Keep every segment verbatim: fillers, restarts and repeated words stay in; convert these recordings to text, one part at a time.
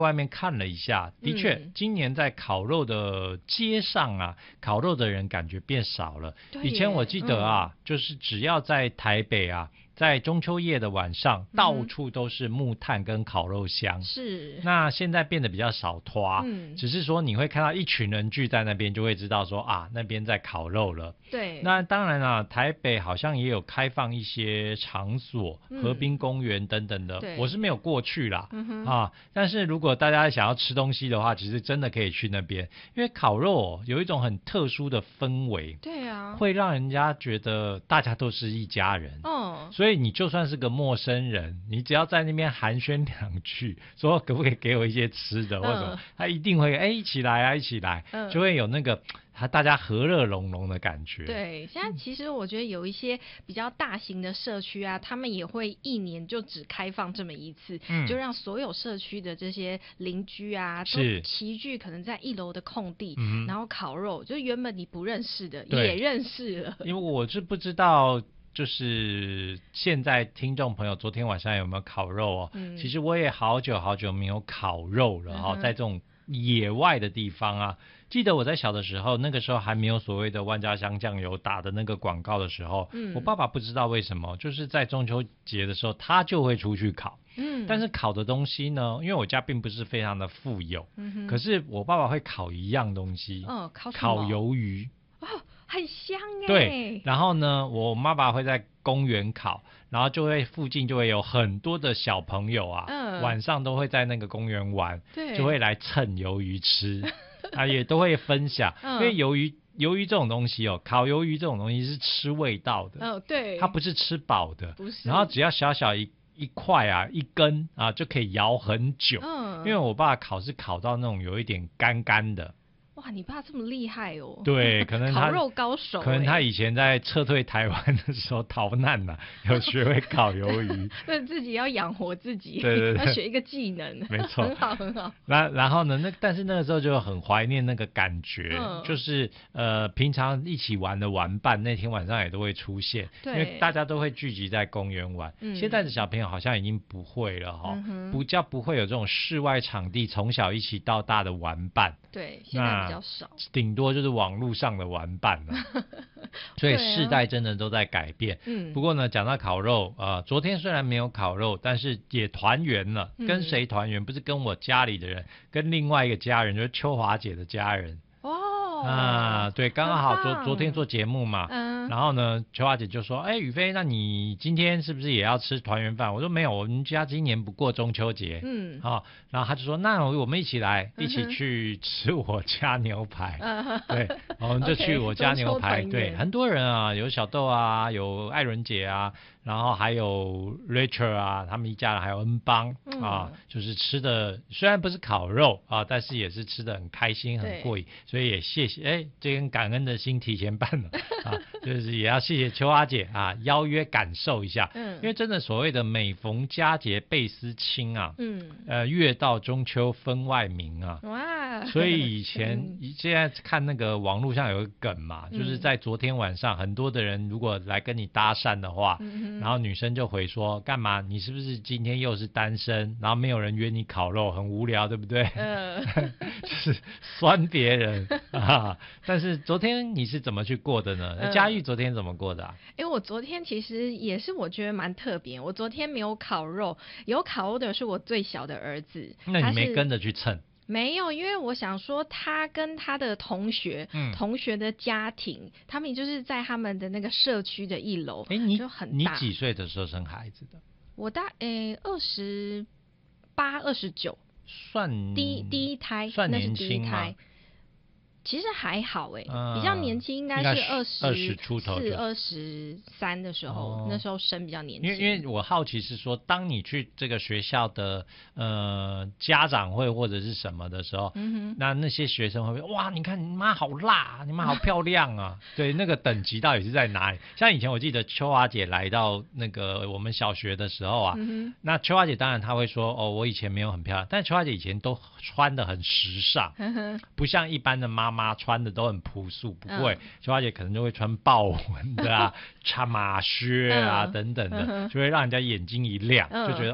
外面看了一下，的确、嗯、今年在烤肉的街上啊，烤肉的人感觉变少了。以前我记得啊、嗯、就是只要在台北啊，在中秋夜的晚上、嗯、到处都是木炭跟烤肉香， 是。 那现在变得比较少拖、嗯、只是说你会看到一群人聚在那边，就会知道说啊那边在烤肉了。 对。 那当然啊，台北好像也有开放一些场所，嗯、河滨公园等等的，我是没有过去啦、嗯、啊，但是如果大家想要吃东西的话，其实真的可以去那边，因为烤肉、哦、有一种很特殊的氛围。 对啊， 会让人家觉得大家都是一家人。 哦， 所以你就算是个陌生人，你只要在那边寒暄两句，说可不可以给我一些吃的、嗯、或者什么，他一定会哎一起来啊一起来、嗯、就会有那个他大家和乐融融的感觉。 对，现在其实我觉得有一些比较大型的社区啊，他们也会一年就只开放这么一次、嗯、就让所有社区的这些邻居啊都齐聚可能在一楼的空地、嗯、然后烤肉，就原本你不认识的也认识了。 因为我是不知道就是现在听众朋友昨天晚上有没有烤肉哦、嗯、其实我也好久好久没有烤肉了、哦嗯、在这种野外的地方啊，记得我在小的时候，那个时候还没有所谓的万家香酱油打的那个广告的时候、嗯、我爸爸不知道为什么就是在中秋节的时候他就会出去烤，嗯，但是烤的东西呢，因为我家并不是非常的富有、嗯、可是我爸爸会烤一样东西， 嗯，烤烤鱿鱼哦，很香耶。 对，然后呢我妈妈会在公园烤，然后就会附近就会有很多的小朋友啊、嗯、晚上都会在那个公园玩，对，就会来蹭鱿鱼吃啊，也都会分享、嗯、因为鱿鱼鱿鱼这种东西哦，烤鱿鱼这种东西是吃味道的， 哦，对， 它不是吃饱的， 不是， 然后只要小小一一块啊一根啊就可以摇很久、嗯、因为我爸烤是烤到那种有一点干干的。 哇，你爸这么厉害哦！ 对，可能他烤肉高手， 可能他以前在撤退台湾的时候逃难了、啊，有学会烤鱿鱼。 对，自己要养活自己， 对对对， 要学一个技能， 没错， 很好很好。 那然后呢？那但是那个时候就很怀念那个感觉，嗯、就是呃，平常一起玩的玩伴，那天晚上也都会出现，因为大家都会聚集在公园玩、嗯。现在的小朋友好像已经不会了哈、哦嗯，不叫不会有这种室外场地从小一起到大的玩伴。 对，现在比较少。 顶多就是网络上的玩伴了，所以世代真的都在改变。嗯，不过呢，讲到烤肉，呃，昨天虽然没有烤肉，但是也团圆了。嗯、跟谁团圆？不是跟我家里的人，跟另外一个家人，就是秋华姐的家人。 哦， 啊，对，刚刚好昨昨天做节目嘛，嗯，然后呢，秋华姐就说，哎，宇飞，那你今天是不是也要吃团圆饭？我说没有，我们家今年不过中秋节，嗯，好、哦，然后他就说，那我们一起来，一起去吃我家牛排，嗯、对，我们就去我家牛排， okay, 对，很多人啊，有小豆啊，有艾伦姐啊。然后还有 Rachel 啊，他们一家人，还有恩邦、嗯、啊，就是吃的虽然不是烤肉啊，但是也是吃的很开心很过瘾，所以也谢谢哎，这跟感恩的心提前办了啊，就是也要谢谢秋阿姐啊，邀约感受一下，嗯，因为真的所谓的每逢佳节倍思亲啊，嗯，呃，月到中秋分外明啊，哇，所以以前现在看那个网络上有个梗嘛，嗯、就是在昨天晚上很多的人如果来跟你搭讪的话，嗯，然后女生就回说干嘛？你是不是今天又是单身？然后没有人约你烤肉，很无聊，对不对？嗯，就是酸别人啊。但是昨天你是怎么去过的呢？嗯、佳玉昨天怎么过的啊？ 因为我昨天其实也是我觉得蛮特别。我昨天没有烤肉，有烤肉的是我最小的儿子。 那你没跟着去蹭？ 没有，因为我想说他跟他的同学、嗯、同学的家庭，他们就是在他们的那个社区的一楼，就很大。 你几岁的时候生孩子的？ 我大诶二十八、二十九， 算第一第一胎， 算年轻吗？ 其实还好哎、嗯，比较年轻，应该是二十二十出头， 四、二十三的时候、哦，那时候生比较年轻。 因为因为我好奇是说，当你去这个学校的呃家长会或者是什么的时候，嗯、那那些学生会不会哇，你看你妈好辣，你妈好漂亮啊？对，那个等级到底是在哪里？像以前我记得秋华姐来到那个我们小学的时候啊，嗯、那秋华姐当然她会说哦，我以前没有很漂亮，但秋华姐以前都穿得很时尚，不像一般的妈妈穿的都很朴素，不会，秋华姐可能就会穿豹纹的啊、插马靴啊、嗯、等等的，就会让人家眼睛一亮，嗯、就觉得哇，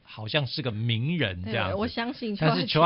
好像是个名人这样子。 我相信。 但是邱